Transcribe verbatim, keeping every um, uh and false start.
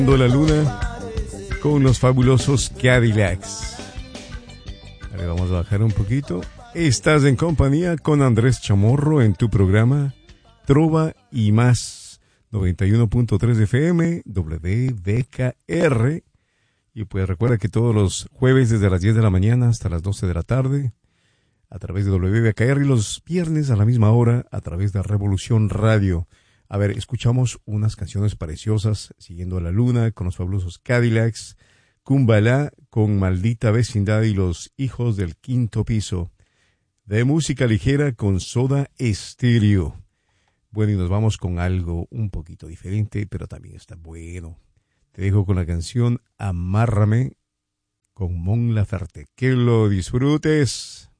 La luna con los fabulosos Cadillacs. A ver, vamos a bajar un poquito. Estás en compañía con Andrés Chamorro en tu programa Trova y Más, noventa y uno punto tres F M, W D K R. Y pues recuerda que todos los jueves desde las diez de la mañana hasta las doce de la tarde a través de W D K R, y los viernes a la misma hora a través de Revolución Radio. A ver, escuchamos unas canciones preciosas, Siguiendo a la Luna, con los fabulosos Cadillacs, Kumbala, con Maldita Vecindad y Los Hijos del Quinto Piso. De música ligera con Soda Stereo. Bueno, y nos vamos con algo un poquito diferente, pero también está bueno. Te dejo con la canción Amárrame, con Mon Laferte. Que lo disfrutes.